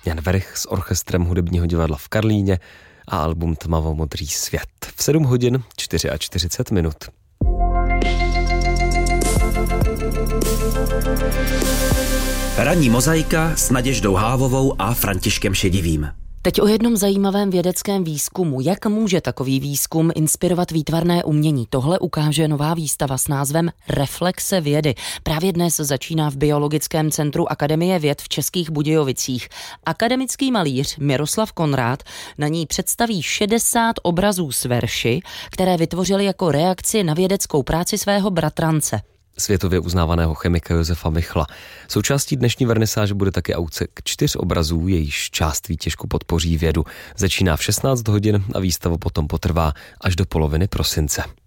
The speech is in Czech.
Jan Werich s orchestrem Hudebního divadla v Karlíně a album Tmavomodrý svět. V 7 hodin 44 minut. Ranní mozaika s Naděždou Hávovou a Františkem Šedivým. Teď o jednom zajímavém vědeckém výzkumu. Jak může takový výzkum inspirovat výtvarné umění? Tohle ukáže nová výstava s názvem Reflexe vědy. Právě dnes začíná v Biologickém centru Akademie věd v Českých Budějovicích. Akademický malíř Miroslav Konrád na ní představí 60 obrazů s verši, které vytvořili jako reakci na vědeckou práci svého bratrance, světově uznávaného chemika Josefa Michla. Součástí dnešní vernisáže bude také aukce k 4 obrazů, jejíž část výtěžku podpoří vědu. Začíná v 16 hodin a výstava potom potrvá až do poloviny prosince.